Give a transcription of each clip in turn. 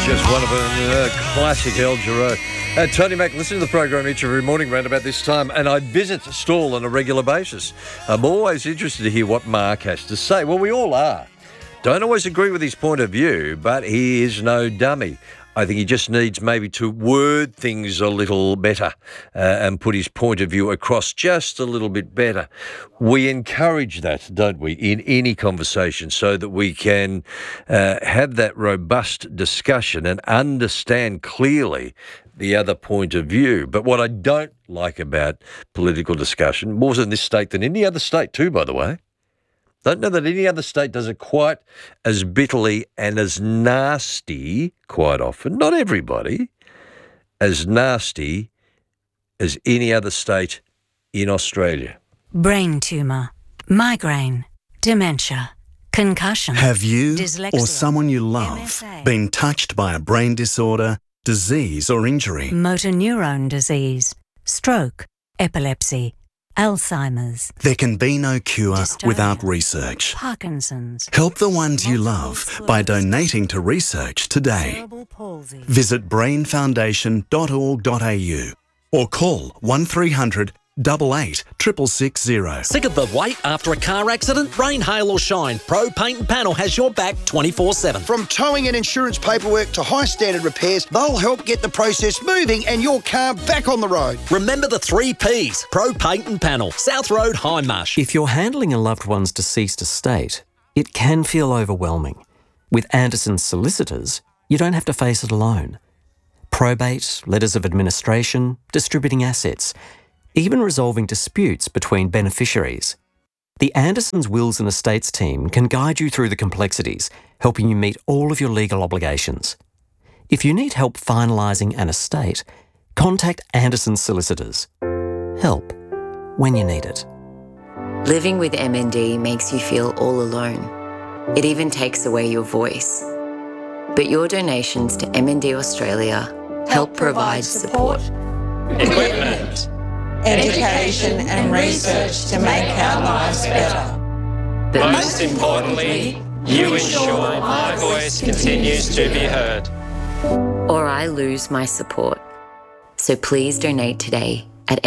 just one of them, classic El Giro. Tony Mack, listen to the program each and every morning around about this time, and I visit the stall on a regular basis. I'm always interested to hear what Mark has to say. Well, we all are. Don't always agree with his point of view, but he is no dummy. I think he just needs maybe to word things a little better and put his point of view across just a little bit better. We encourage that, don't we, in any conversation so that we can have that robust discussion and understand clearly the other point of view. But what I don't like about political discussion, more so in this state than any other state too, by the way, don't know that any other state does it quite as bitterly and as nasty, quite often, not everybody, as nasty as any other state in Australia. Brain tumour, migraine, dementia, concussion. Have you dyslexia, or someone you love MSA, been touched by a brain disorder, disease or injury? motor neurone disease, stroke, epilepsy, Alzheimer's, There can be no cure Dystonia, without research. Parkinson's, Help the ones you love by donating to research today. cerebral palsy. Visit brainfoundation.org.au or call 1300 88 660. Sick of the wait after a car accident? Rain, hail or shine, Pro Paint and Panel has your back 24/7. From towing and insurance paperwork to high standard repairs, they'll help get the process moving and your car back on the road. Remember the 3 Ps, Pro Paint and Panel, South Road, Hindmarsh. If you're handling a loved one's deceased estate, it can feel overwhelming. With Anderson's solicitors, you don't have to face it alone. Probate, letters of administration, distributing assets, even resolving disputes between beneficiaries. The Andersons Wills and Estates team can guide you through the complexities, helping you meet all of your legal obligations. If you need help finalising an estate, contact Anderson's solicitors. Help when you need it. Living with MND makes you feel all alone. It even takes away your voice. But your donations to MND Australia help provide support, equipment, education and research to make our lives better. but Most importantly, you ensure my voice continues to be heard. or I lose my support. So please donate today at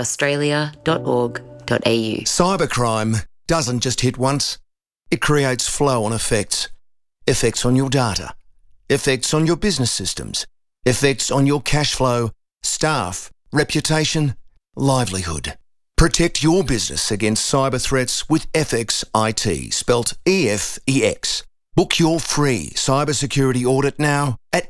mndaustralia.org.au. Cybercrime doesn't just hit once. It creates flow-on effects. Effects on your data. Effects on your business systems. Effects on your cash flow, staff, reputation, livelihood. Protect your business against cyber threats with FX IT, spelt EFEX. Book your free cybersecurity audit now at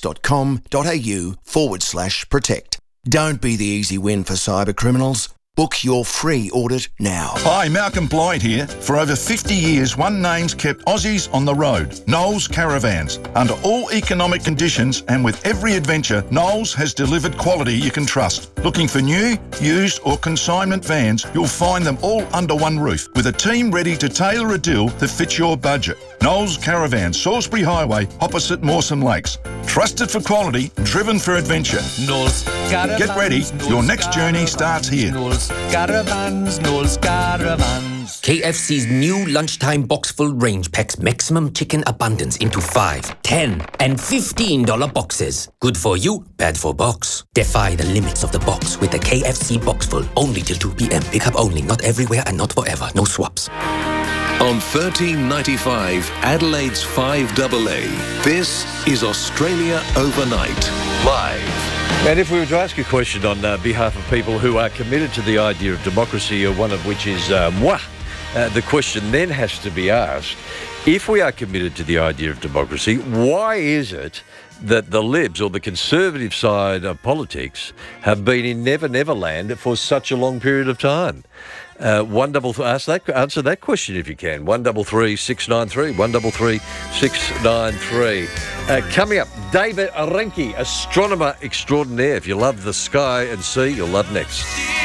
fx.com.au/protect. Don't be the easy win for cyber criminals. Book your free audit now. Hi, Malcolm Blight here. For over 50 years, one name's kept Aussies on the road. Knowles Caravans. Under all economic conditions and with every adventure, Knowles has delivered quality you can trust. Looking for new, used or consignment vans, you'll find them all under one roof with a team ready to tailor a deal that fits your budget. Knowles Caravans, Salisbury Highway, opposite Mawson Lakes. Trusted for quality, driven for adventure. Knowles Caravans. Get ready, your next journey starts here. Knowles Caravans, Knowles Caravans. KFC's new lunchtime box full range packs maximum chicken abundance into 5, 10 and $15 boxes. Good for you, bad for box. Defy the limits of the box with the KFC box full. Only till 2 p.m. Pick up only, not everywhere and not forever. No swaps. On 1395 Adelaide's 5AA, this is Australia Overnight, live. And if we were to ask a question on behalf of people who are committed to the idea of democracy, one of which is moi, the question then has to be asked, if we are committed to the idea of democracy, why is it that the Libs, or the conservative side of politics, have been in Never Never Land for such a long period of time? Answer that question if you can. 133 693 133 693. Coming up, David Renke, astronomer extraordinaire. If you love the sky and sea, you'll love next.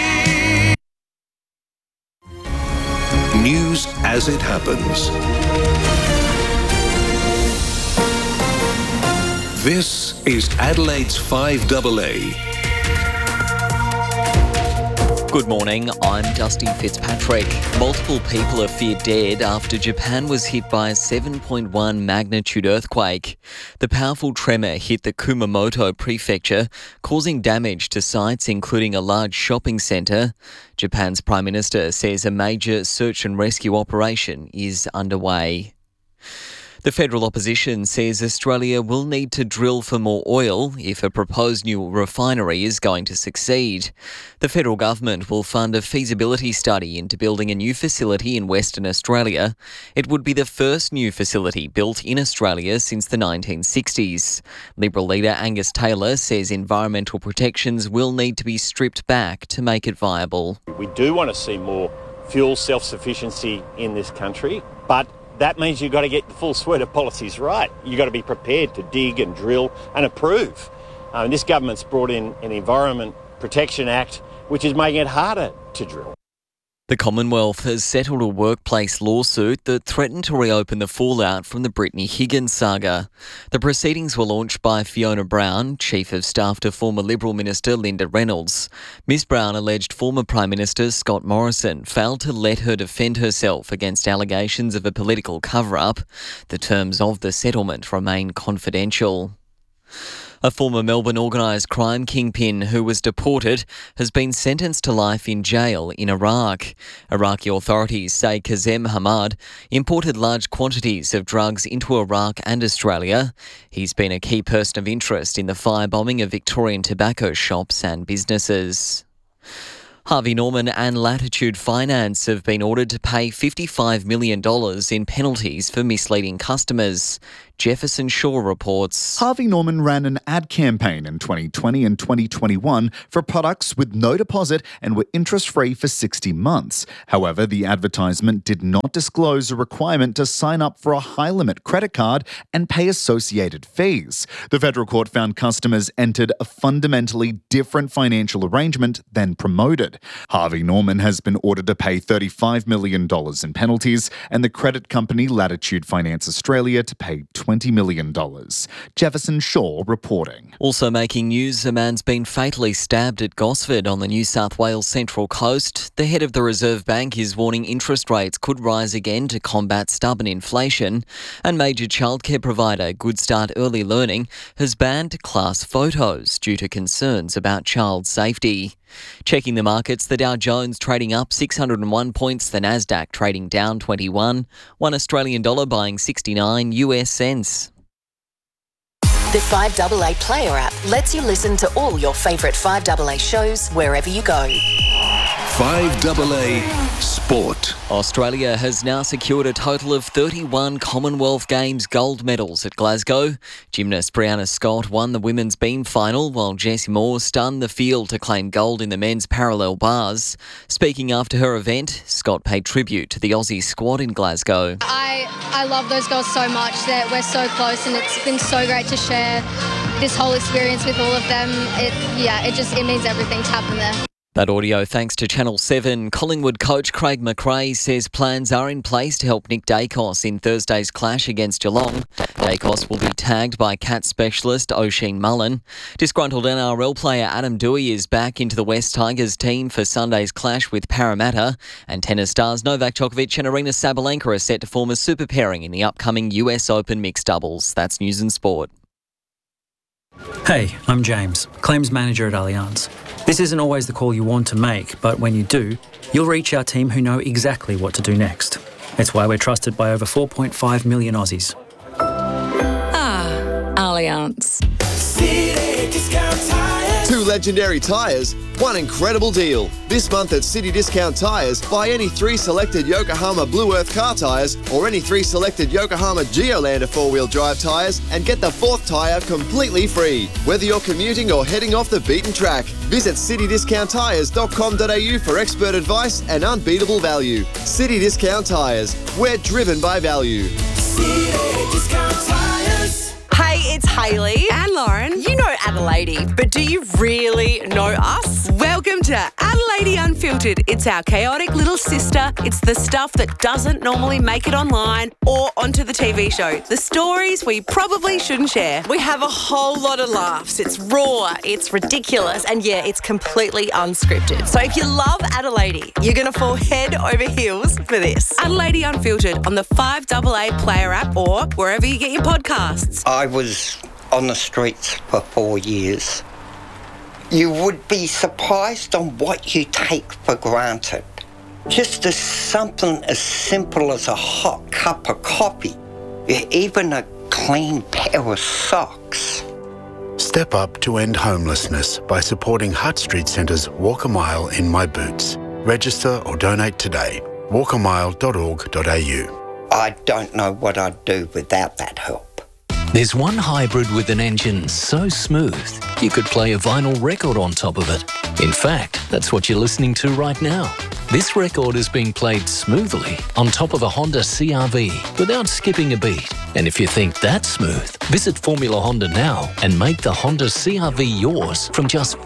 News as it happens. This is Adelaide's 5AA. Good morning, I'm Dusty Fitzpatrick. Multiple people are feared dead after Japan was hit by a 7.1 magnitude earthquake. The powerful tremor hit the Kumamoto prefecture, causing damage to sites including a large shopping centre. Japan's Prime Minister says a major search and rescue operation is underway. The federal opposition says Australia will need to drill for more oil if a proposed new refinery is going to succeed. The federal government will fund a feasibility study into building a new facility in Western Australia. It would be the first new facility built in Australia since the 1960s. Liberal leader Angus Taylor says environmental protections will need to be stripped back to make it viable. We do want to see more fuel self-sufficiency in this country, but that means you've got to get the full suite of policies right. You've got to be prepared to dig and drill and approve. This government's brought in an Environment Protection Act, which is making it harder to drill. The Commonwealth has settled a workplace lawsuit that threatened to reopen the fallout from the Brittany Higgins saga. The proceedings were launched by Fiona Brown, Chief of Staff to former Liberal Minister Linda Reynolds. Ms Brown alleged former Prime Minister Scott Morrison failed to let her defend herself against allegations of a political cover-up. The terms of the settlement remain confidential. A former Melbourne organised crime kingpin who was deported has been sentenced to life in jail in Iraq. Iraqi authorities say Kazem Hamad imported large quantities of drugs into Iraq and Australia. He's been a key person of interest in the firebombing of Victorian tobacco shops and businesses. Harvey Norman and Latitude Finance have been ordered to pay $55 million in penalties for misleading customers. Jefferson Shaw reports. Harvey Norman ran an ad campaign in 2020 and 2021 for products with no deposit and were interest-free for 60 months. However, the advertisement did not disclose a requirement to sign up for a high-limit credit card and pay associated fees. The federal court found customers entered a fundamentally different financial arrangement than promoted. Harvey Norman has been ordered to pay $35 million in penalties and the credit company Latitude Finance Australia to pay $20 million. Jefferson Shaw reporting. Also making news, a man's been fatally stabbed at Gosford on the New South Wales Central Coast. The head of the Reserve Bank is warning interest rates could rise again to combat stubborn inflation. And major childcare provider Good Start Early Learning has banned class photos due to concerns about child safety. Checking the markets, the Dow Jones trading up 601 points, the Nasdaq trading down 21, $1 Australian dollar buying 69 US cents. The 5AA Player app lets you listen to all your favourite 5AA shows wherever you go. 5AA Sport. Australia has now secured a total of 31 Commonwealth Games gold medals at Glasgow. Gymnast Brianna Scott won the women's beam final, while Jessie Moore stunned the field to claim gold in the men's parallel bars. Speaking after her event, Scott paid tribute to the Aussie squad in Glasgow. I love those girls so much that we're so close, and it's been so great to share this whole experience with all of them. It means everything to happen there. That audio thanks to Channel 7. Collingwood coach Craig McRae says plans are in place to help Nick Dacos in Thursday's clash against Geelong. Dacos will be tagged by cat specialist Oisin Mullen. Disgruntled NRL player Adam Dewey is back into the West Tigers team for Sunday's clash with Parramatta. And tennis stars Novak Djokovic and Aryna Sabalenka are set to form a super pairing in the upcoming US Open mixed doubles. That's News and Sport. Hey, I'm James, Claims Manager at Allianz. This isn't always the call you want to make, but when you do, you'll reach our team who know exactly what to do next. It's why we're trusted by over 4.5 million Aussies. Allianz. Two legendary tyres, one incredible deal. This month at City Discount Tyres, buy any 3 selected Yokohama Blue Earth car tyres or any 3 selected Yokohama Geolander 4-wheel drive tyres and get the 4th tyre completely free. Whether you're commuting or heading off the beaten track, visit citydiscounttyres.com.au for expert advice and unbeatable value. City Discount Tyres, we're driven by value. City Discount Tyres. Hey, it's Hayley and Lauren. You know Adelaide, but do you really know us? Welcome to Adelaide Adelaide Unfiltered. It's our chaotic little sister. It's the stuff that doesn't normally make it online or onto the TV show. The stories we probably shouldn't share. We have a whole lot of laughs. It's raw, it's ridiculous, and yeah, it's completely unscripted. So if you love Adelaide, you're going to fall head over heels for this. Adelaide Unfiltered on the 5AA Player app or wherever you get your podcasts. I was on the streets for 4 years. You would be surprised on what you take for granted. Just as something as simple as a hot cup of coffee, even a clean pair of socks. Step up to end homelessness by supporting Hutt Street Centre's Walk a Mile in My Boots. Register or donate today. walkamile.org.au. I don't know what I'd do without that help. There's one hybrid with an engine so smooth, you could play a vinyl record on top of it. In fact, that's what you're listening to right now. This record is being played smoothly on top of a Honda CR-V without skipping a beat. And if you think that's smooth, visit Formula Honda now and make the Honda CR-V yours from just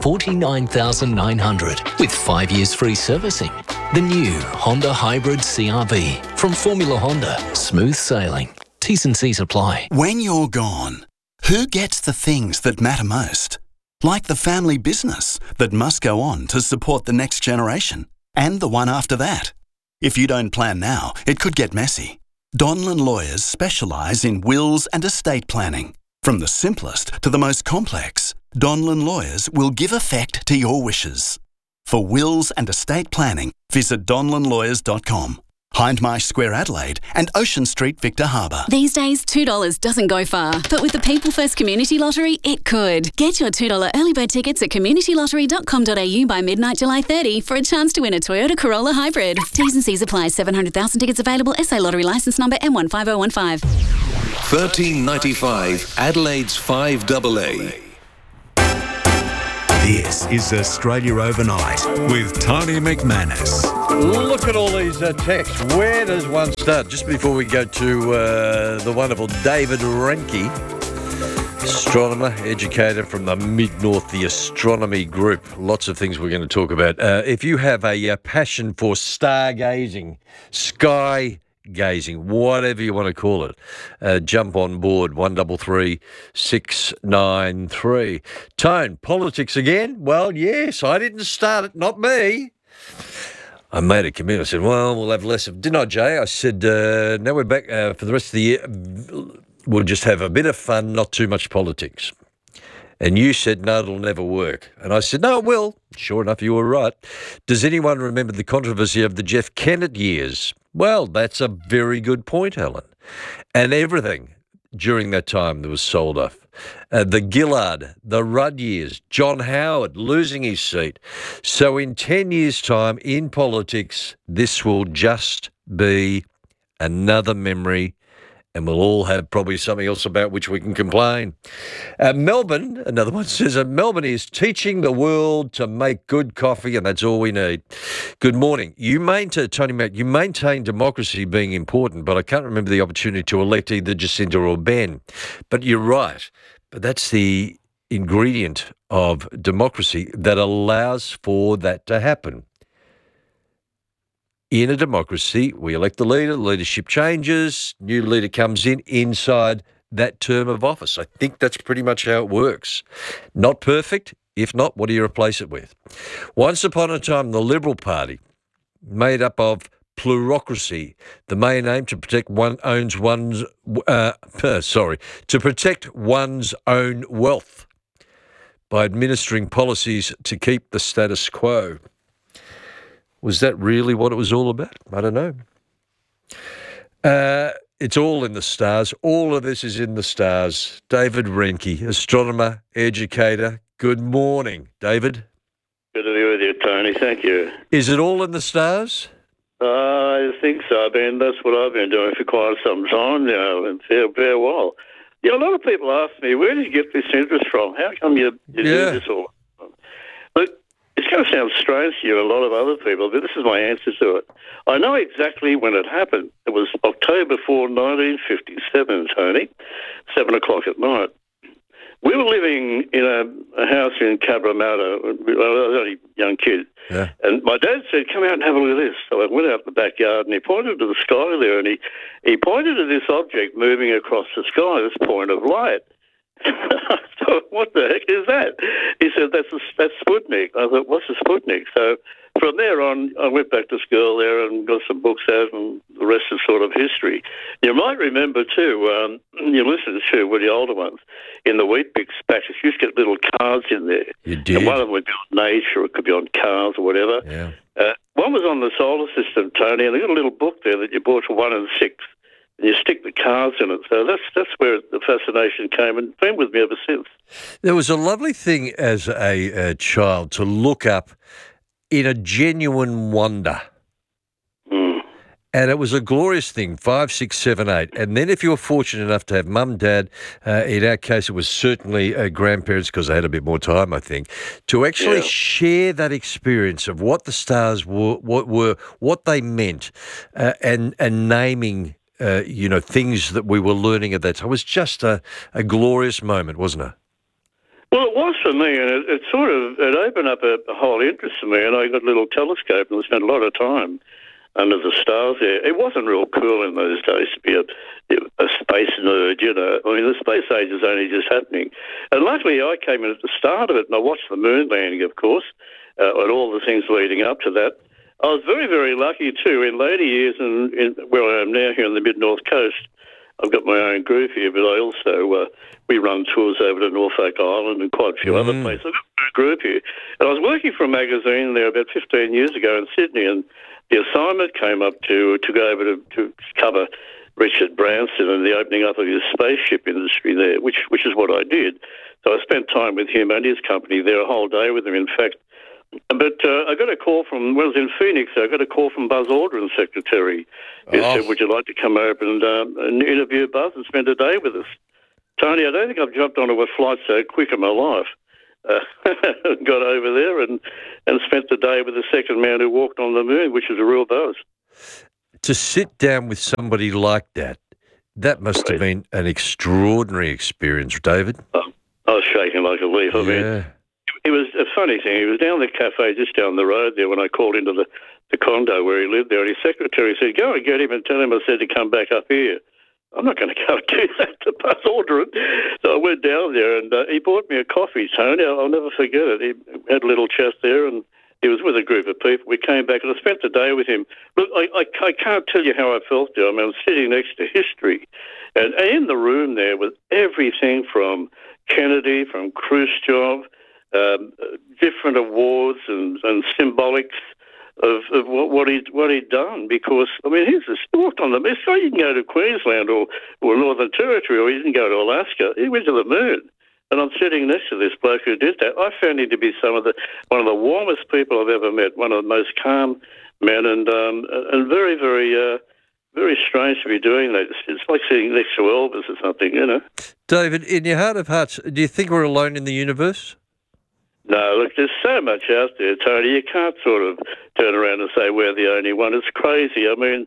$49,900 with 5 years free servicing. The new Honda Hybrid CR-V from Formula Honda. Smooth sailing. T's and C's apply. When you're gone, who gets the things that matter most? Like the family business that must go on to support the next generation and the one after that. If you don't plan now, it could get messy. Donlan Lawyers specialise in wills and estate planning. From the simplest to the most complex, Donlan Lawyers will give effect to your wishes. For wills and estate planning, visit donlanlawyers.com. Hindmarsh Square Adelaide and Ocean Street Victor Harbour. These days, $2 doesn't go far, but with the People First Community Lottery, it could. Get your $2 early bird tickets at communitylottery.com.au by midnight July 30 for a chance to win a Toyota Corolla Hybrid. T's and C's apply. 700,000 tickets available. SA Lottery licence number M15015. 1395 Adelaide's 5AA. This is Australia Overnight with Tony McManus. Look at all these texts. Where does one start? Just before we go to the wonderful David Renke, astronomer, educator from the Mid-North, the Astronomy Group. Lots of things we're going to talk about. If you have a passion for stargazing, sky gazing, whatever you want to call it, jump on board. 133 693. Tone, politics again? Well, yes, I didn't start it, not me. I made a commitment. I said, well, we'll have less of... Didn't I, Jay? I said, now we're back for the rest of the year. We'll just have a bit of fun, not too much politics. And you said, no, it'll never work. And I said, no, it will. Sure enough, you were right. Does anyone remember the controversy of the Jeff Kennett years? Well, that's a very good point, Helen. And everything during that time that was sold off. The Gillard, the Rudd years, John Howard losing his seat. So in 10 years' time in politics, this will just be another memory, and we'll all have probably something else about which we can complain. Melbourne, another one says, Melbourne is teaching the world to make good coffee, and that's all we need. Good morning. Tony Mac, you maintain democracy being important, but I can't remember the opportunity to elect either Jacinda or Ben. But you're right. But that's the ingredient of democracy that allows for that to happen. In a democracy, we elect the leader, leadership changes, new leader comes in inside that term of office. I think that's pretty much how it works. Not perfect. If not, what do you replace it with? Once upon a time, the Liberal Party, made up of plurocracy, the main aim to protect to protect one's own wealth by administering policies to keep the status quo. Was that really what it was all about? I don't know. It's all in the stars. All of this is in the stars. David Renke, astronomer, educator. Good morning, David. Good to be with you, Tony. Thank you. Is it all in the stars? I think so. That's what I've been doing for quite some time now, and fair while. A lot of people ask me, where did you get this interest from? How come you do this all? Look, it's going to sound strange to you, a lot of other people, but this is my answer to it. I know exactly when it happened. It was October 4, 1957, Tony, 7 o'clock at night. We were living in a house in Cabramatta. I was only a young kid. Yeah. And my dad said, come out and have a look at this. So I went out in the backyard and he pointed to the sky there and he pointed to this object moving across the sky, this point of light. I thought, what the heck is that? He said, that's Sputnik. I thought, what's a Sputnik? So from there on, I went back to school there and got some books out, and the rest is sort of history. You might remember too, you listened to one of the older ones, in the Weet-Bix patches, you used to get little cards in there. You did? And one of them would be on nature, or it could be on cars or whatever. Yeah. One was on the solar system, Tony, and they got a little book there that you bought for 1 and 6. And you stick the cards in it. So that's where the fascination came, and been with me ever since. There was a lovely thing as a child to look up in a genuine wonder. And it was a glorious thing, 5, 6, 7, 8. And then if you were fortunate enough to have mum, dad, in our case it was certainly grandparents, because they had a bit more time, I think, to actually share that experience of what the stars were, what they meant, and naming, things that we were learning at that time. It was just a glorious moment, wasn't it? Well, it was for me, and it opened up a whole interest in me, and I got a little telescope and I spent a lot of time under the stars there. It wasn't real cool in those days to be a space nerd, you know. I mean, the space age is only just happening. And luckily I came in at the start of it, and I watched the moon landing, of course, and all the things leading up to that. I was very, very lucky too. In later years, and where I am now here on the mid-north coast, I've got my own group here, but I also, we run tours over to Norfolk Island and quite a few other places. I've got my own group here. And I was working for a magazine there about 15 years ago in Sydney, and the assignment came up to go over to cover Richard Branson and the opening up of his spaceship industry there, which is what I did. So I spent time with him and his company there, a whole day with him, in fact. But I got a call when I was in Phoenix, I got a call from Buzz Aldrin's secretary, who said, would you like to come over and interview Buzz and spend a day with us? Tony, I don't think I've jumped onto a flight so quick in my life. Got over there and spent the day with the second man who walked on the moon, which is a real buzz. To sit down with somebody like that must have been an extraordinary experience, David. I was shaking like a leaf. I mean, it was a funny thing. He was down the cafe just down the road there when I called into the condo where he lived there, and his secretary said, go and get him and tell him I said to come back up here. I'm not going to go and do that to Buzz Aldrin. So I went down there, and he bought me a coffee, Tony. I'll never forget it. He had a little chest there, and he was with a group of people. We came back, and I spent the day with him. Look, I can't tell you how I felt there. I mean, I was sitting next to history, and in the room there was everything from Kennedy, from Khrushchev, different awards and symbolics of what he'd done, because I mean he's just walked on the moon. So you can go to Queensland or Northern Territory, or you can go to Alaska. He went to the moon, and I'm sitting next to this bloke who did that. I found him to be one of the warmest people I've ever met, one of the most calm men, and very, very, very strange to be doing that. It's like sitting next to Elvis or something, you know. David, in your heart of hearts, do you think we're alone in the universe? No, look, there's so much out there, Tony. You can't sort of turn around and say we're the only one. It's crazy. I mean,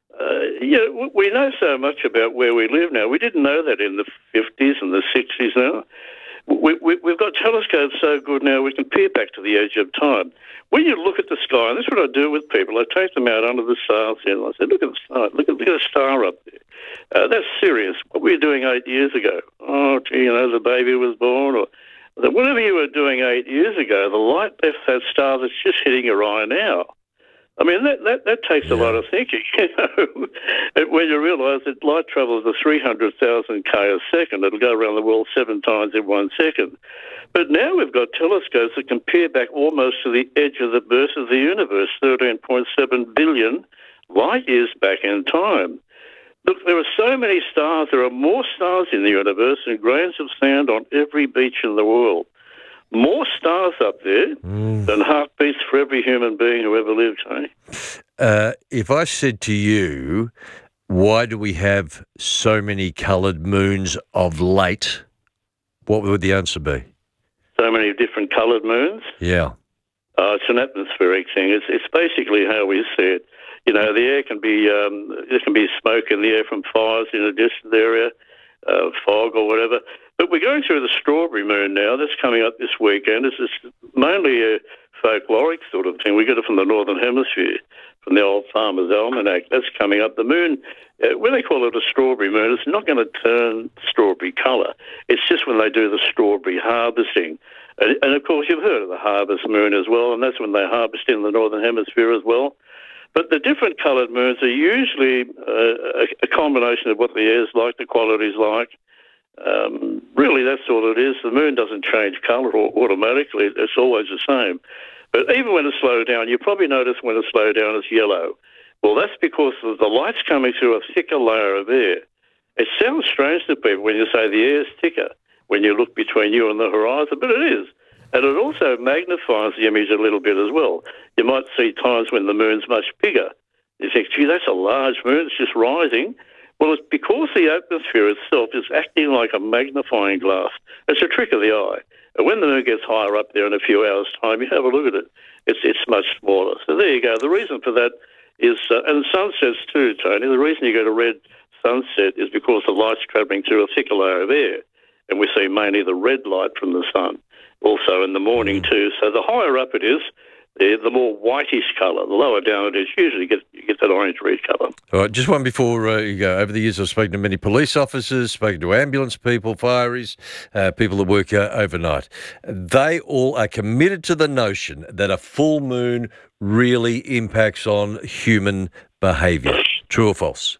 we know so much about where we live now. We didn't know that in the 50s and the 60s now. We've got telescopes so good now we can peer back to the edge of time. When you look at the sky, and this is what I do with people, I take them out under the stars and I say, look at the star, look at the star up there. That's serious. What were you doing 8 years ago? Oh, gee, the baby was born, or whatever you were doing 8 years ago, the light left that star that's just hitting your eye now. I mean, that takes a lot of thinking, you know. When you realise that light travels at 300,000 k a second, it'll go around the world 7 times in 1 second. But now we've got telescopes that can peer back almost to the edge of the birth of the universe, 13.7 billion light years back in time. Look, there are so many stars. There are more stars in the universe than grains of sand on every beach in the world. More stars up there than heartbeats for every human being who ever lived, Tony. If I said to you, why do we have so many coloured moons of late, what would the answer be? So many different coloured moons? Yeah. It's an atmospheric thing. It's basically how we see it. You know, the air can be, there can be smoke in the air from fires in a distant area. fog or whatever. But we're going through the strawberry moon now. That's coming up this weekend. It's just mainly a folkloric sort of thing. We get it from the Northern Hemisphere, from the old Farmer's Almanac. That's coming up. The moon, when they call it a strawberry moon, it's not going to turn strawberry colour. It's just when they do the strawberry harvesting. And, of course, you've heard of the harvest moon as well, and that's when they harvest in the Northern Hemisphere as well. But the different coloured moons are usually a combination of what the air's like, the quality's like. Really, that's all it is. The moon doesn't change colour automatically. It's always the same. But even when it's slowed down, you probably notice when it's slowed down it's yellow. Well, that's because the light's coming through a thicker layer of air. It sounds strange to people when you say the air's thicker when you look between you and the horizon, but it is. And it also magnifies the image a little bit as well. You might see times when the moon's much bigger. You think, gee, that's a large moon, it's just rising. Well, it's because the atmosphere itself is acting like a magnifying glass. It's a trick of the eye. And when the moon gets higher up there in a few hours' time, you have a look at it. It's much smaller. So there you go. The reason for that is, and sunsets too, Tony, the reason you get a red sunset is because the light's travelling through a thicker layer of air. And we see mainly the red light from the sun, also in the morning too. So the higher up it is, the more whitish colour. The lower down it is, usually you get that orange-red colour. All right, just one before you go. Over the years, I've spoken to many police officers, spoken to ambulance people, fireys, people that work overnight. They all are committed to the notion that a full moon really impacts on human behaviour. True or false?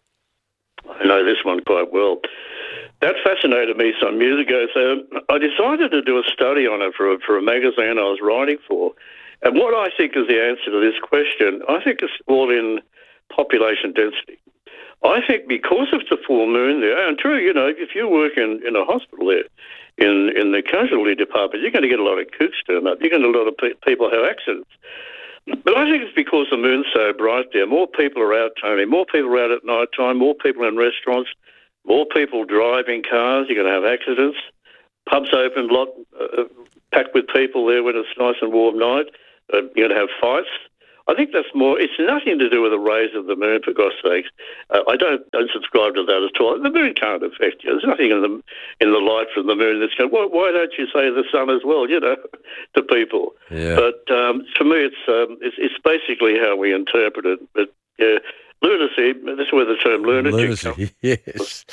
I know this one quite well. That fascinated me some years ago, so I decided to do a study on it for a magazine I was writing for. And what I think is the answer to this question, I think it's all in population density. I think because of the full moon there, and true, you know, if you work in a hospital there, in the casualty department, you're going to get a lot of kooks turn up. You're going to get a lot of people have accidents. But I think it's because the moon's so bright there. More people are out, Tony. More people are out at night time. More people in restaurants. More people driving cars. You're going to have accidents. Pubs open a lot, packed with people there when it's nice and warm night. You're going to have fights. I think that's more. It's nothing to do with the rays of the moon, for God's sakes. I don't subscribe to that at all. The moon can't affect you. There's nothing in the light from the moon that's going, why don't you say the sun as well, you know, to people? Yeah. But for me, it's basically how we interpret it. But yeah, lunacy, this is where the term lunatic comes. Yes.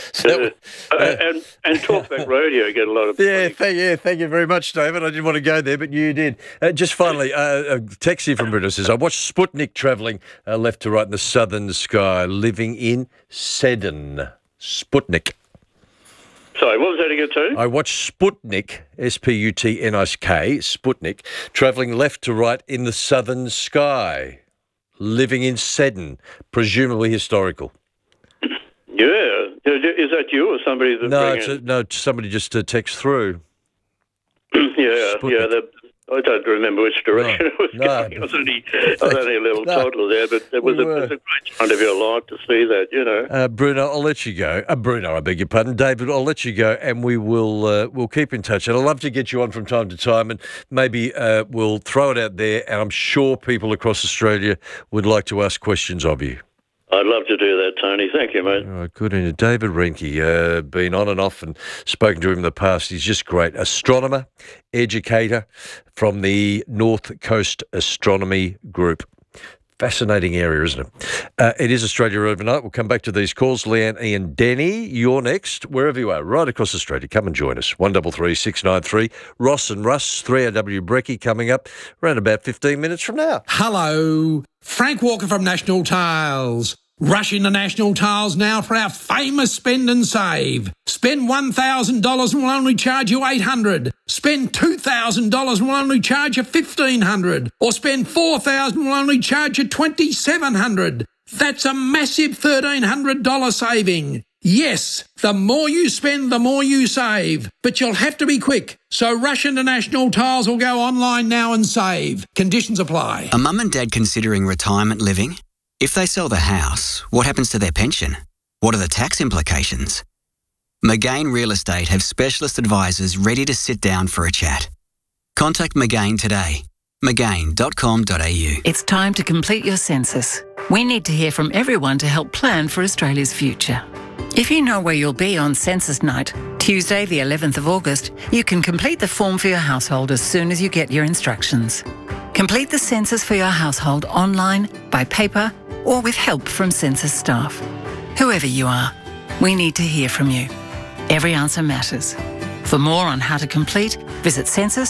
And Talkback Radio get a lot of... Thank you very much, David. I didn't want to go there, but you did. Just finally, a text here from Bruno says, I watched Sputnik travelling left to right in the southern sky, living in Seddon. Sputnik. Sorry, what was that again, Tony? I watched Sputnik, S-P-U-T-N-I-K, Sputnik, travelling left to right in the southern sky. Living in Seddon, presumably historical. Yeah. Is that you or somebody that... No, somebody just text through. I don't remember which direction it was going. I was only a little toddler there, but it was a great time of your life to see that, you know. Bruno, I'll let you go. Bruno, I beg your pardon. David, I'll let you go, and we'll keep in touch. And I'd love to get you on from time to time, and maybe we'll throw it out there, and I'm sure people across Australia would like to ask questions of you. I'd love to do that, Tony. Thank you, mate. All right, good. And David Reinke, been on and off and spoken to him in the past. He's just great. Astronomer, educator from the North Coast Astronomy Group. Fascinating area, isn't it? It is Australia Overnight. We'll come back to these calls. Leanne, Ian, Denny, you're next. Wherever you are, right across Australia, come and join us. 133 693. Ross and Russ, 3AW Brekkie coming up around about 15 minutes from now. Hello, Frank Walker from National Tiles. Rush into National Tiles now for our famous spend and save. Spend $1,000 and we'll only charge you $800. Spend $2,000 and we'll only charge you $1,500. Or spend $4,000 and we'll only charge you $2,700. That's a massive $1,300 saving. Yes, the more you spend, the more you save. But you'll have to be quick. So rush into National Tiles or go online now and save. Conditions apply. Are mum and dad considering retirement living? If they sell the house, what happens to their pension? What are the tax implications? McGain Real Estate have specialist advisors ready to sit down for a chat. Contact McGain today. McGain.com.au. It's time to complete your census. We need to hear from everyone to help plan for Australia's future. If you know where you'll be on Census Night, Tuesday the 11th of August, you can complete the form for your household as soon as you get your instructions. Complete the census for your household online, by paper, or with help from census staff. Whoever you are, we need to hear from you. Every answer matters. For more on how to complete, visit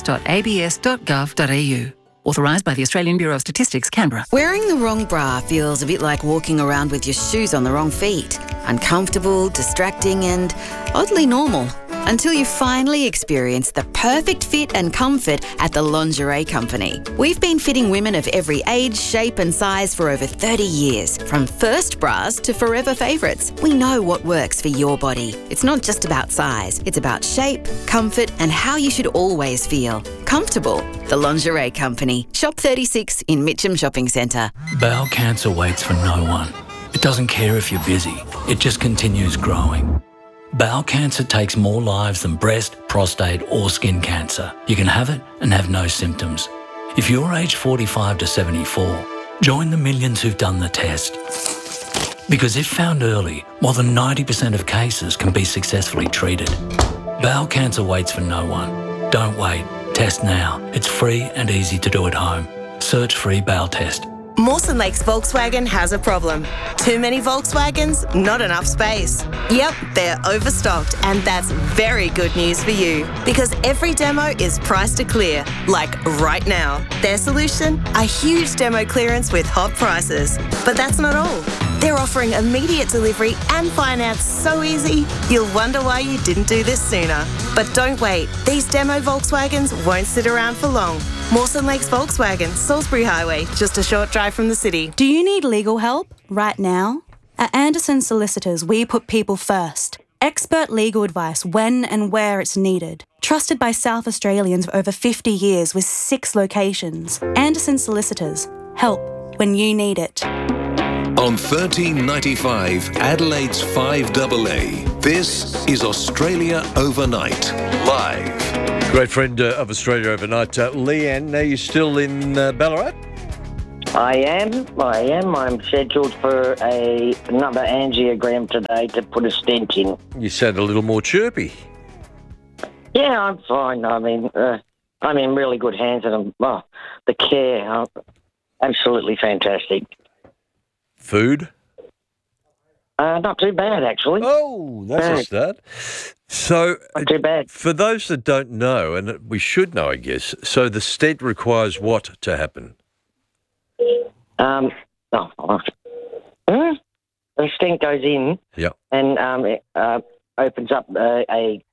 census.abs.gov.au. Authorised by the Australian Bureau of Statistics, Canberra. Wearing the wrong bra feels a bit like walking around with your shoes on the wrong feet. Uncomfortable, distracting and oddly normal. Until you finally experience the perfect fit and comfort at the Lingerie Company. We've been fitting women of every age, shape and size for over 30 years. From first bras to forever favourites. We know what works for your body. It's not just about size. It's about shape, comfort and how you should always feel. Comfortable. The Lingerie Company. Shop 36 in Mitcham Shopping Centre. Bowel cancer waits for no one. It doesn't care if you're busy. It just continues growing. Bowel cancer takes more lives than breast, prostate or skin cancer. You can have it and have no symptoms. If you're aged 45 to 74, join the millions who've done the test. Because if found early, more than 90% of cases can be successfully treated. Bowel cancer waits for no one. Don't wait. Test now. It's free and easy to do at home. Search free bowel test. Mawson Lakes Volkswagen has a problem. Too many Volkswagens, not enough space. Yep, they're overstocked, and that's very good news for you because every demo is priced to clear, like right now. Their solution? A huge demo clearance with hot prices. But that's not all. They're offering immediate delivery and finance so easy, you'll wonder why you didn't do this sooner. But don't wait. These demo Volkswagens won't sit around for long. Mawson Lakes Volkswagen, Salisbury Highway, just a short drive from the city. Do you need legal help right now? At Anderson Solicitors, we put people first. Expert legal advice when and where it's needed. Trusted by South Australians for over 50 years with 6 locations. Anderson Solicitors. Help when you need it. On 1395 Adelaide's 5AA, this is Australia Overnight, live. Great friend of Australia Overnight, Leanne. Now you're still in Ballarat? I am. I'm scheduled for another angiogram today to put a stent in. You sound a little more chirpy. Yeah, I'm fine. I'm in really good hands, and the care, absolutely fantastic. Food? Not too bad, actually. Oh, that's a start. So, not too bad. For those that don't know, and we should know, I guess, so the stent requires what to happen? The stent goes in, and it opens up a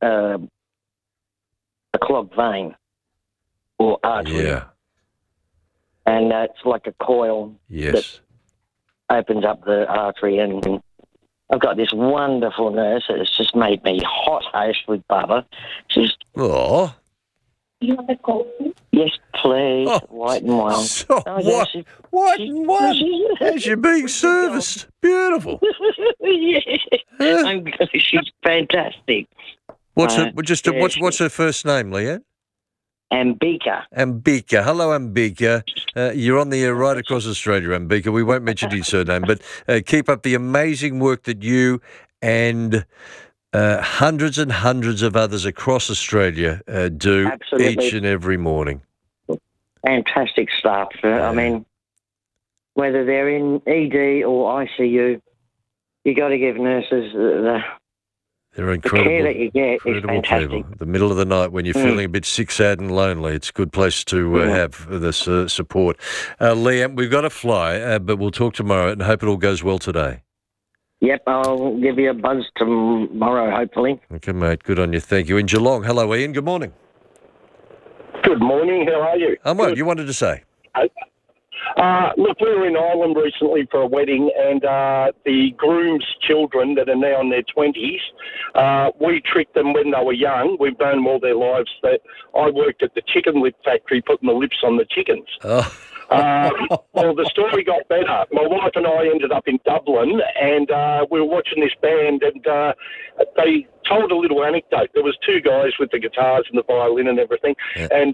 clogged vein or artery. Yeah. And it's like a coil. Yes. That opens up the artery, and I've got this wonderful nurse that's just made me hot host with butter. She's. Oh. You want a coffee? Yes, please. White and wine. So white and wine? As you're being serviced. Beautiful. Yeah. She's fantastic. What's her first name, Leanne? Ambika. Ambika. Hello, Ambika. You're on the air right across Australia, Ambika. We won't mention your surname, but keep up the amazing work that you and hundreds and hundreds of others across Australia do each and every morning. Fantastic stuff. I mean, whether they're in ED or ICU, you got to give nurses they're incredible. The care that you get is fantastic. People. The middle of the night when you're feeling a bit sick, sad and lonely, it's a good place to have this support. Liam, we've got to fly, but we'll talk tomorrow and hope it all goes well today. Yep, I'll give you a buzz tomorrow, hopefully. Okay, mate. Good on you. Thank you. In Geelong. Hello, Ian. Good morning. Good morning. How are you? I'm well. You wanted to say? Look, we were in Ireland recently for a wedding, and the groom's children that are now in their 20s, we tricked them when they were young. We've known them all their lives. That I worked at the chicken lip factory putting the lips on the chickens. Oh. Well, the story got better. My wife and I ended up in Dublin, and we were watching this band, and they told a little anecdote. There was two guys with the guitars and the violin and everything, and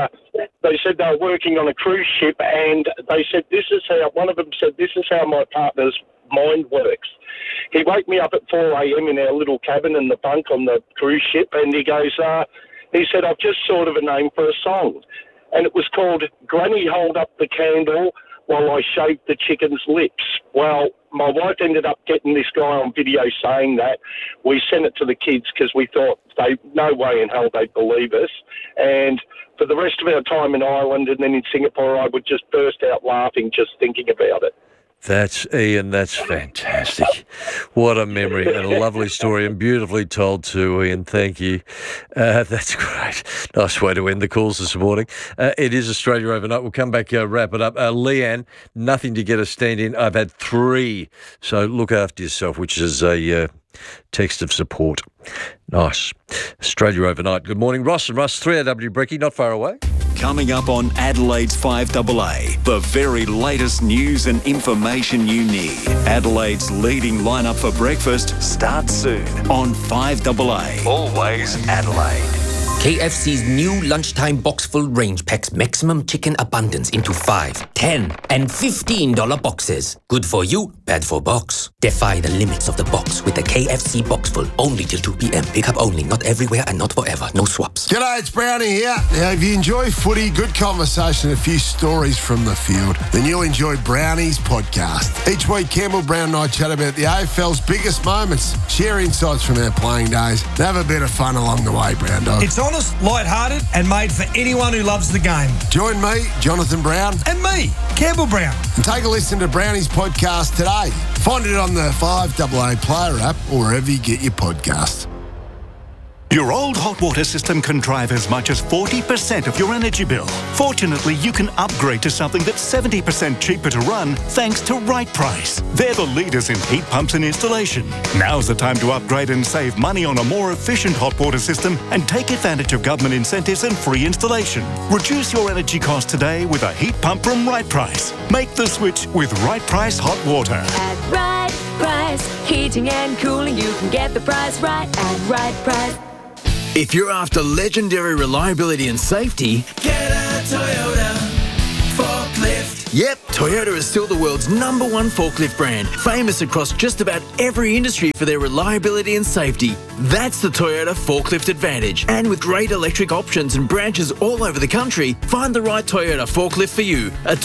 they said they were working on a cruise ship, and they said, one of them said, this is how my partner's mind works. He woke me up at 4 a.m. in our little cabin in the bunk on the cruise ship, and he goes, he said, I've just thought of a name for a song. And it was called Granny Hold Up the Candle While I Shaved the Chicken's Lips. Well, my wife ended up getting this guy on video saying that. We sent it to the kids because we thought no way in hell they'd believe us. And for the rest of our time in Ireland and then in Singapore, I would just burst out laughing just thinking about it. That's Ian. That's fantastic. What a memory and a lovely story and beautifully told too, Ian. Thank you. That's great. Nice way to end the calls this morning. It is Australia Overnight. We'll come back, wrap it up. Leanne, nothing to get a stand in. I've had 3. So look after yourself, which is a text of support. Nice. Australia Overnight. Good morning. Ross and Russ, 3AW Brekkie, not far away. Coming up on Adelaide's 5AA, the very latest news and information you need. Adelaide's leading lineup for breakfast starts soon on 5AA. Always Adelaide. KFC's new lunchtime box-full range packs maximum chicken abundance into $5, $10, and $15 boxes. Good for you, bad for box. Defy the limits of the box with the KFC box-full. Only till 2 p.m. Pickup only, not everywhere and not forever. No swaps. G'day, it's Brownie here. Now, if you enjoy footy, good conversation, a few stories from the field, then you'll enjoy Brownie's podcast. Each week, Campbell Brown and I chat about the AFL's biggest moments, share insights from our playing days, and have a bit of fun along the way, Brown Dog. It's honest, light-hearted, and made for anyone who loves the game. Join me, Jonathan Brown. And me, Campbell Brown. And take a listen to Brownie's podcast today. Find it on the 5AA Player app or wherever you get your podcasts. Your old hot water system can drive as much as 40% of your energy bill. Fortunately, you can upgrade to something that's 70% cheaper to run thanks to Right Price. They're the leaders in heat pumps and installation. Now's the time to upgrade and save money on a more efficient hot water system and take advantage of government incentives and free installation. Reduce your energy costs today with a heat pump from Right Price. Make the switch with Right Price Hot Water. At Right Price, heating and cooling, you can get the price right at Right Price. If you're after legendary reliability and safety, get a Toyota forklift. Yep, Toyota is still the world's #1 forklift brand, famous across just about every industry for their reliability and safety. That's the Toyota Forklift Advantage. And with great electric options and branches all over the country, find the right Toyota forklift for you at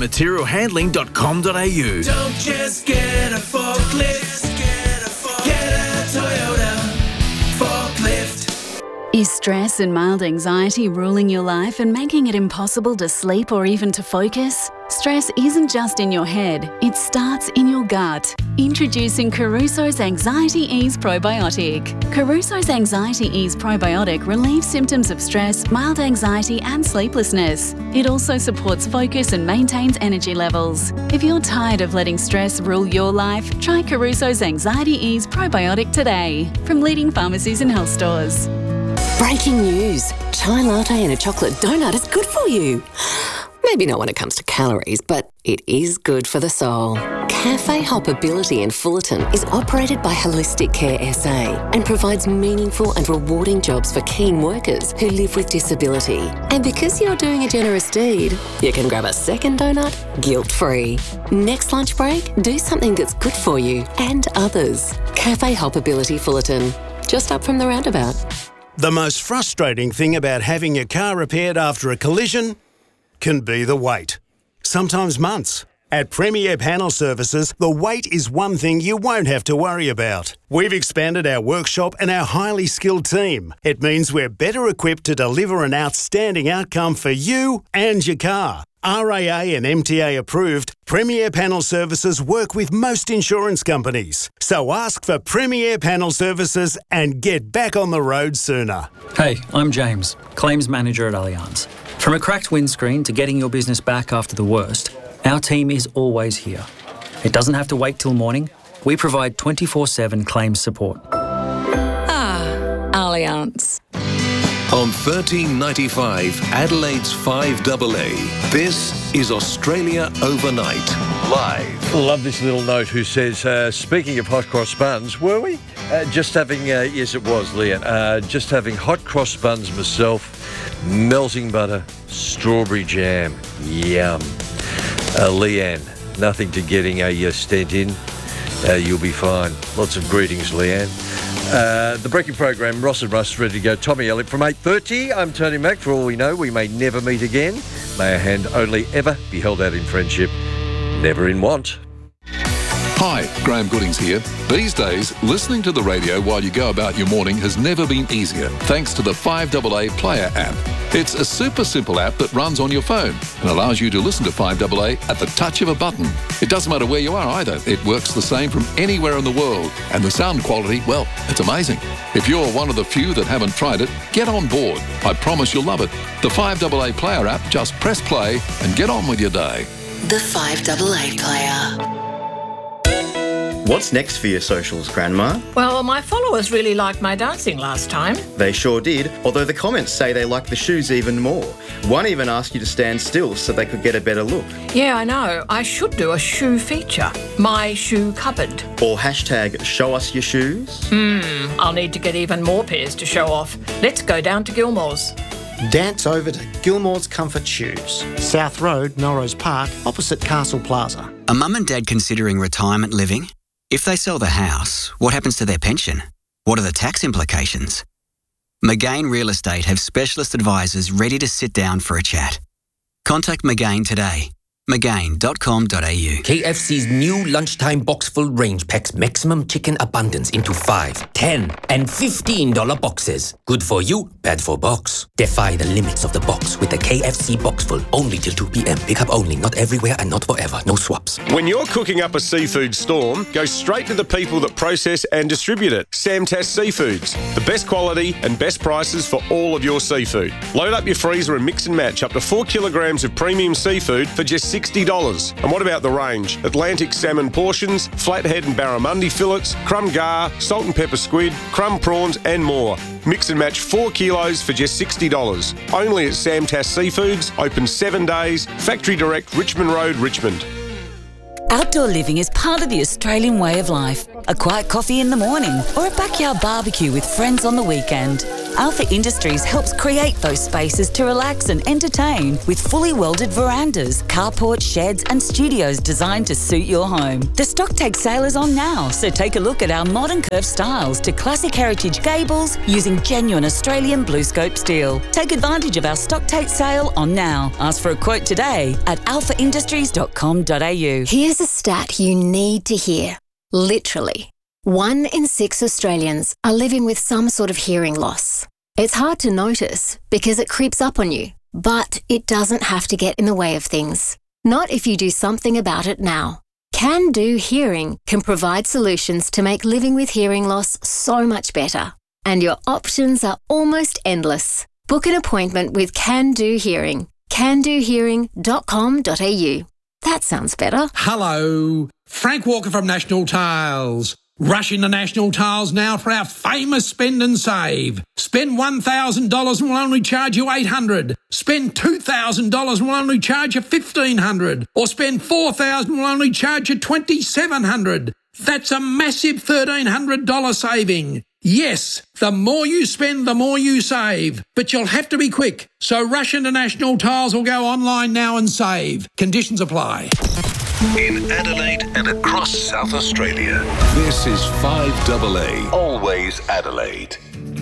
toyotamaterialhandling.com.au. Don't just get a forklift, get a Toyota forklift. Is stress and mild anxiety ruling your life and making it impossible to sleep or even to focus? Stress isn't just in your head, it starts in your gut. Introducing Caruso's Anxiety Ease Probiotic. Caruso's Anxiety Ease Probiotic relieves symptoms of stress, mild anxiety and sleeplessness. It also supports focus and maintains energy levels. If you're tired of letting stress rule your life, try Caruso's Anxiety Ease Probiotic today from leading pharmacies and health stores. Breaking news. Chai latte and a chocolate donut is good for you. Maybe not when it comes to calories, but it is good for the soul. Cafe Hoppability in Fullerton is operated by Holistic Care SA and provides meaningful and rewarding jobs for keen workers who live with disability. And because you're doing a generous deed, you can grab a second donut guilt-free. Next lunch break, do something that's good for you and others. Cafe Hoppability Fullerton, just up from the roundabout. The most frustrating thing about having your car repaired after a collision can be the wait. Sometimes months. At Premier Panel Services, the wait is one thing you won't have to worry about. We've expanded our workshop and our highly skilled team. It means we're better equipped to deliver an outstanding outcome for you and your car. RAA and MTA approved, Premier Panel Services work with most insurance companies. So ask for Premier Panel Services and get back on the road sooner. Hey, I'm James, Claims Manager at Allianz. From a cracked windscreen to getting your business back after the worst, our team is always here. It doesn't have to wait till morning. We provide 24/7 claims support. Allianz. On 1395 Adelaide's 5AA, this is Australia Overnight, live. Love this little note who says, speaking of hot cross buns, were we? Just having, yes it was, Leanne, just having hot cross buns myself, melting butter, strawberry jam, yum. Leanne, nothing to getting a stent in, you'll be fine. Lots of greetings, Leanne. The breaking program, Ross and Russ, ready to go. Tommy Elliott from 8:30. I'm Tony Mack. For all we know, we may never meet again. May our hand only ever be held out in friendship, never in want. Hi, Graham Goodings here. These days, listening to the radio while you go about your morning has never been easier, thanks to the 5AA Player app. It's a super simple app that runs on your phone and allows you to listen to 5AA at the touch of a button. It doesn't matter where you are either. It works the same from anywhere in the world. And the sound quality, well, it's amazing. If you're one of the few that haven't tried it, get on board. I promise you'll love it. The 5AA Player app, just press play and get on with your day. The 5AA Player. What's next for your socials, Grandma? Well, my followers really liked my dancing last time. They sure did, although the comments say they like the shoes even more. One even asked you to stand still so they could get a better look. Yeah, I know. I should do a shoe feature. My shoe cupboard. Or hashtag show us your shoes. I'll need to get even more pairs to show off. Let's go down to Gilmore's. Dance over to Gilmore's Comfort Shoes, South Road, Melrose Park, opposite Castle Plaza. Are mum and dad considering retirement living? If they sell the house, what happens to their pension? What are the tax implications? McGain Real Estate have specialist advisors ready to sit down for a chat. Contact McGain today. McGain.com.au. KFC's new lunchtime box full range packs maximum chicken abundance into 5, 10 and $15 boxes. Good for you, bad for box. Defy the limits of the box with the KFC box full only till 2 p.m. Pick up only, not everywhere and not forever. No swaps. When you're cooking up a seafood storm, go straight to the people that process and distribute it. Samtas Seafoods. The best quality and best prices for all of your seafood. Load up your freezer and mix and match up to 4 kilograms of premium seafood for just $60. And what about the range? Atlantic salmon portions, flathead and barramundi fillets, crumb gar, salt and pepper squid, crumb prawns and more. Mix and match 4 kilos for just $60. Only at Samtas Seafoods, open 7 days, Factory Direct, Richmond Road, Richmond. Outdoor living is part of the Australian way of life. A quiet coffee in the morning or a backyard barbecue with friends on the weekend. Alpha Industries helps create those spaces to relax and entertain with fully welded verandas, carport, sheds and studios designed to suit your home. The stock take sale is on now, so take a look at our modern curved styles to classic heritage gables using genuine Australian BlueScope steel. Take advantage of our stock take sale on now. Ask for a quote today at alphaindustries.com.au. Here's a stat you need to hear. Literally, 1 in 6 Australians are living with some sort of hearing loss. It's hard to notice because it creeps up on you, but it doesn't have to get in the way of things. Not if you do something about it now. Can Do Hearing can provide solutions to make living with hearing loss so much better. And your options are almost endless. Book an appointment with Can Do Hearing. candohearing.com.au. That sounds better. Hello, Frank Walker from National Tiles. Rush into National Tiles now for our famous spend and save. Spend $1,000 and we'll only charge you $800. Spend $2,000 and we'll only charge you $1,500. Or spend $4,000 and we'll only charge you $2,700. That's a massive $1,300 saving. Yes, the more you spend, the more you save. But you'll have to be quick. So rush into National Tiles or go online now and save. Conditions apply. In Adelaide and across South Australia, this is 5AA, always Adelaide.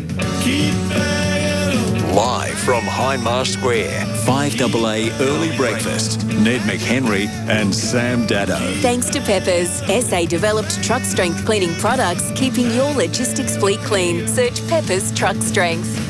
Live from Hindmarsh Square, 5AA Early Breakfast. Ned McHenry and Sam Dado. Thanks to Peppers, SA-developed truck strength cleaning products, keeping your logistics fleet clean. Search Peppers Truck Strength.